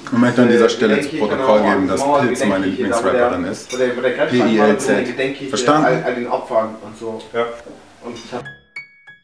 Ich möchte an dieser Stelle zu Protokoll geben, dass Pilz meine Lieblingsrapperin ist. PILZ. Verstanden? All den Opfern und so. Ja. Und